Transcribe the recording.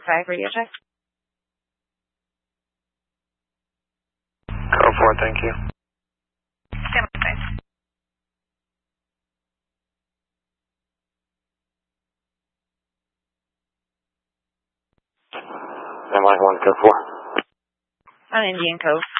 5 radio check. Code 4, thank you. Stand by, guys. Stand by, 1, code 4. On Indian Cove.